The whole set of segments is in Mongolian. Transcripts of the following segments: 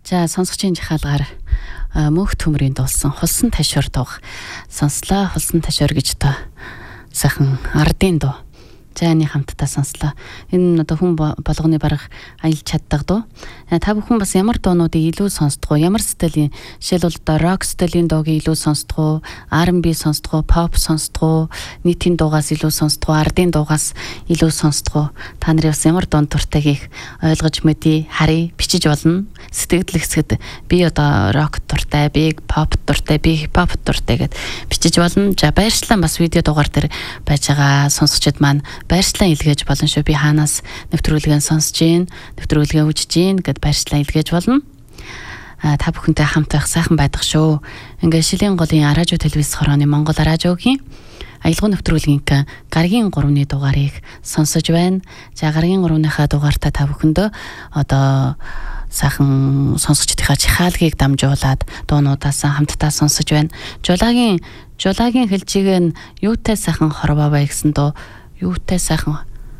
За сонсогчийн жахаалгаар мөнх төмрийн дуулсан хулсан ташуур дуух сонслоо. Хулсан ташуур гэж одоо сайхан ардын дуу. За энэ хамтдаа сонслоо. Энэ одоо хүн болгоны барах аялж чаддаг дуу. Та бүхэн бас ямар дуунуудыг илүү сонсдог вэ? Ямар стилийн жишээлбэл одоо рок стилийн дууг илүү сонсдог уу? R&B сонсдог уу? Pop сонсдог уу? Нийтийн дуугаас илүү сонсдог уу? Ардын дуугаас илүү сонсдог уу? Та нарын бас ямар дуун дуртайг ойлгож мэдээ, харъя, бичиж болно. Сэтгэл хэсгэд би одоо рок дуртай, би pop дуртай, би hip hop дуртай гэд бичиж болно. За баярчлалаа бас видео дугаар дээр байж байгаа сонсогчид маань баярчлалаа илгээж болно шүү. Би хаанаас нэвтрүүлгээ сонсож гин, нэвтрүүлгээ үзэж гин гэд баярчлалаа илгээж болно. Та бүхэнтэй хамт байх сайхан байдаг шүү. Ингээ Шилийн голын радио телевиз хорооны Монгол радиогийн аялал нэвтрүүлгийн гаргийн 3-ны дугаарыг сонсож байна. За гаргийн 3-ныхаа дугаартаа та бүхэндөө одоо сайхан сонсогчдынхаа жихаалгийг дамжуулаад дуунуудаас хамтдаа сонсож байна. Жулагийн хэлжийг нь юутай сайхан хорвоовэ гэсэн дуу. Юутай сайхан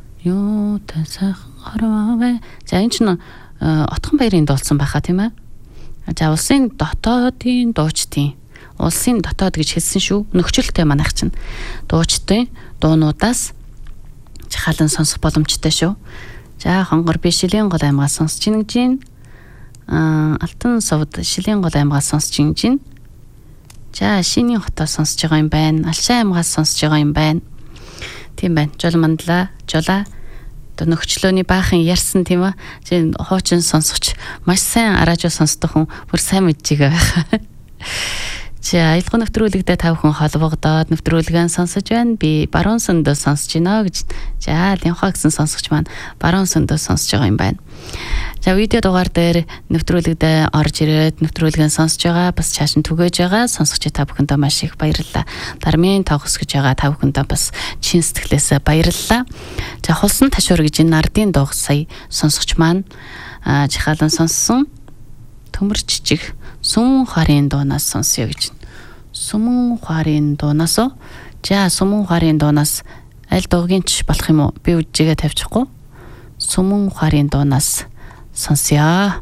хорвоовэ. За энэ чинь Отхон баярын дуулсан байхаа тийм ээ. За улсын дотоодын дуучдын улсын дотоод гэж хэлсэн шүү. Нөхцөлтэй манайх чинь дуучдын дуунуудаас жихаалан сонсох боломжтой шүү. За хонгор би Шилийн гол аймгаас сонсож гин. Алтан совд Шилийн гол аймгаас сонсож гин. За Шинийн хотоос сонсож байгаа юм байна. Алшаа аймгаас сонсож байгаа юм байна. Тийм байна. Жол мандлаа, жолаа. Одоо нөхчлөөний баахан ярьсан тийм ээ. Чи хуучин сонсогч маш сайн радио сонсдог хүн бүр сайн мэдж байгаа. За аялал нэвтрүүлэгдээ та бүхэн холбогдоод нэвтрүүлгээ сонсож байна. Би баруун сөндөө сонсож байна гэж. За Линхаа гэсэн сонсогч маань баруун сөндөө сонсож байгаа юм байна. За видео дугаар дээр нэвтрүүлэгдээ орж ирээд нэвтрүүлгээ сонсож байгаа. Бас чааш нь түгээж байгаа. Сонсогч та бүхэндээ маш их баярлалаа. Дармын тоог өсгөж байгаа та бүхэндээ бас чин сэтгэлээсээ баярлалаа. За хулсан ташуур гэж энэ ардын дууг сая сонсогч маань жихаалан сонссон. Төмөрччих сүмэн харын дуунаас сонсё гэж. Сүмэн харын дуунаас уу? За сүмэн харын дуунаас аль дуугийн ч болох юм уу? Би үжигээ тавьчихгүй. Сүмэн харын дуунаас сонсё.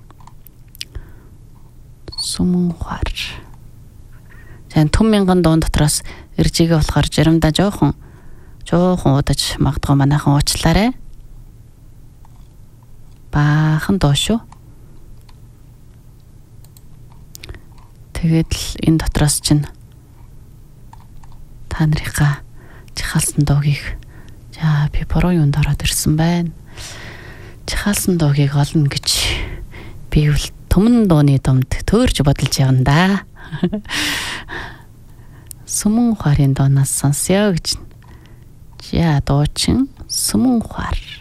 Сүмэн хар. За түн мянган дуун дотроос иржигээ болохоор жирамдаа жоохон удаж магадгүй манайхан уучлаарай. Баахан дуу шүү. Тэгээд л энэ дотроос чинь та нарынхаа жихаалсан дуугийг за би буруу юунд ороод ирсэн байна. Жихаалсан дуугийг олно гэж би бол түмэн дууны думд төөрж бодолж явна да. Сүмэн харын дуунаас сонсё гэж. За дуучин Сүмэн хар.